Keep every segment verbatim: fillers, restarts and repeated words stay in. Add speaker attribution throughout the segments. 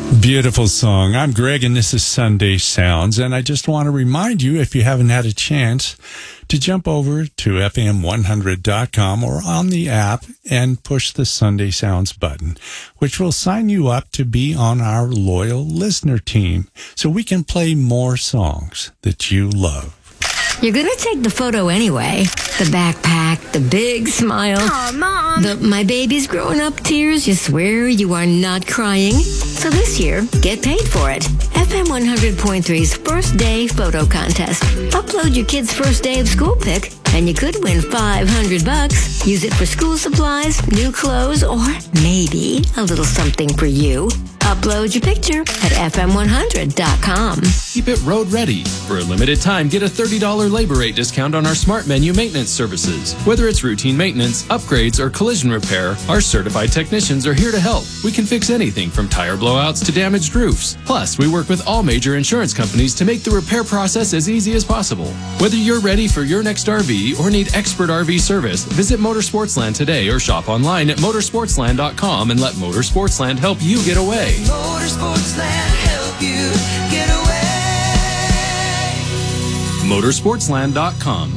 Speaker 1: Beautiful song. I'm Greg, and this is Sunday Sounds. And I just want to remind you, if you haven't had a chance, to jump over to F M one hundred dot com or on the app and push the Sunday Sounds button, which will sign you up to be on our loyal listener team so we can play more songs that you love.
Speaker 2: You're going to take the photo anyway. The backpack, the big smile.
Speaker 3: Aw, Mom.
Speaker 2: The my baby's growing up tears. You swear you are not crying. So this year, get paid for it. F M one hundred point three's First Day Photo Contest. Upload your kid's first day of school pic, and you could win five hundred bucks. Use it for school supplies, new clothes, or maybe a little something for you. Upload your picture at F M one hundred dot com.
Speaker 4: Keep it road ready. For a limited time, get a thirty dollars labor rate discount on our Smart Menu maintenance services. Whether it's routine maintenance, upgrades, or collision repair, our certified technicians are here to help. We can fix anything from tire blowouts to damaged roofs. Plus, we work with all major insurance companies to make the repair process as easy as possible. Whether you're ready for your next R V or need expert R V service, visit Motorsportsland today or shop online at motorsportsland dot com and let Motorsportsland help you get away.
Speaker 5: Motorsportsland, help you get away.
Speaker 4: motorsportsland dot com.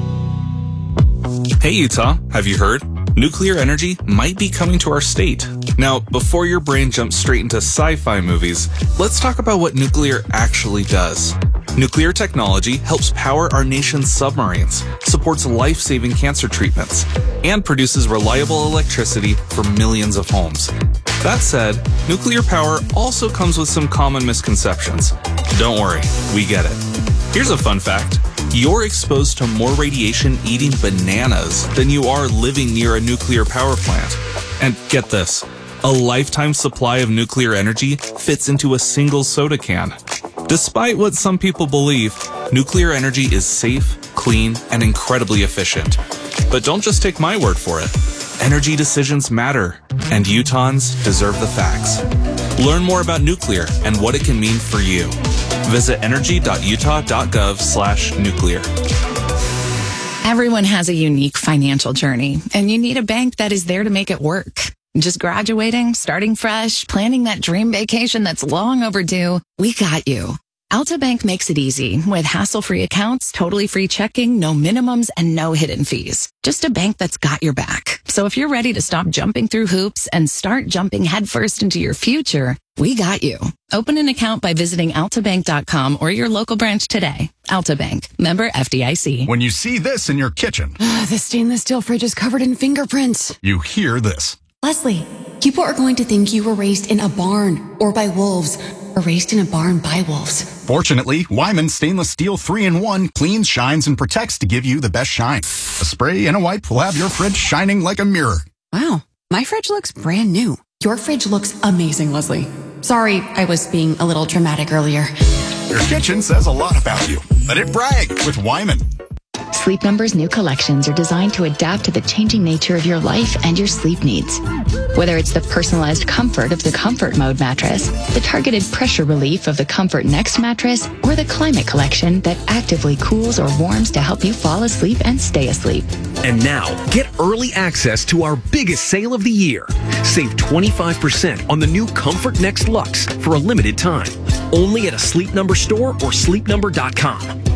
Speaker 6: Hey Utah, have you heard? Nuclear energy might be coming to our state. Now, before your brain jumps straight into sci-fi movies, let's talk about what nuclear actually does. Nuclear technology helps power our nation's submarines, supports life-saving cancer treatments, and produces reliable electricity for millions of homes. That said, nuclear power also comes with some common misconceptions. Don't worry, we get it. Here's a fun fact. You're exposed to more radiation eating bananas than you are living near a nuclear power plant. And get this, a lifetime supply of nuclear energy fits into a single soda can. Despite what some people believe, nuclear energy is safe, clean, and incredibly efficient. But don't just take my word for it. Energy decisions matter, and Utahns deserve the facts. Learn more about nuclear and what it can mean for you. Visit energy dot utah dot gov slash nuclear.
Speaker 7: Everyone has a unique financial journey, and you need a bank that is there to make it work. Just graduating, starting fresh, planning that dream vacation that's long overdue, we got you. Alta Bank makes it easy with hassle-free accounts, totally free checking, no minimums, and no hidden fees. Just a bank that's got your back. So if you're ready to stop jumping through hoops and start jumping headfirst into your future, we got you. Open an account by visiting alta bank dot com or your local branch today. Alta Bank, member F D I C.
Speaker 8: When you see this in your kitchen,
Speaker 9: The stainless steel fridge is covered in fingerprints.
Speaker 8: you hear this.
Speaker 9: Leslie, people are going to think you were raised in a barn or by wolves or raised in a barn by wolves.
Speaker 8: Fortunately, Wyman Stainless Steel three in one cleans, shines, and protects to give you the best shine. A spray and a wipe will have your fridge shining like a mirror.
Speaker 9: Wow, my fridge looks brand new. Your fridge looks amazing, Leslie. Sorry, I was being a little dramatic earlier.
Speaker 8: Your kitchen says a lot about you. Let it brag with Wyman.
Speaker 10: Sleep Number's new collections are designed to adapt to the changing nature of your life and your sleep needs. Whether it's the personalized comfort of the Comfort Mode mattress, the targeted pressure relief of the Comfort Next mattress, or the Climate Collection that actively cools or warms to help you fall asleep and stay asleep.
Speaker 11: And now, get early access to our biggest sale of the year. Save twenty-five percent on the new Comfort Next Luxe for a limited time. Only at a Sleep Number store or sleep number dot com.